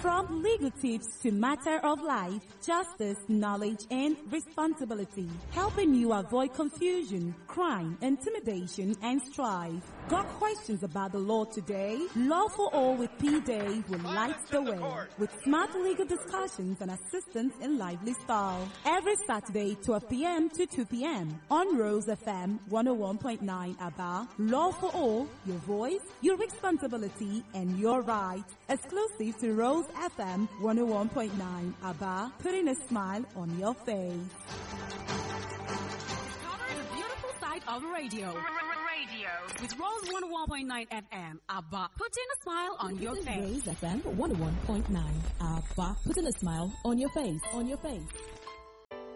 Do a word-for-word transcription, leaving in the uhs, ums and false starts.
From legal tips to matter of life, justice, knowledge, and responsibility, helping you avoid confusion, crime, intimidation, and strife. Got questions about the law today? Law for All with P. Dave will light the way with smart legal discussions and assistance in lively style. Every Saturday, twelve p.m. to two p.m. on Rose F M one oh one point nine Aba. Law for All, your voice, your responsibility, and your rights. Exclusive to Rose F M one oh one point nine Aba, putting a smile on your face. Discover the beautiful side of radio. Radio. With Rose one oh one point nine F M, Abba, putting a smile on your face. Rose F M one oh one point nine Abba, putting a smile on your face, on your face.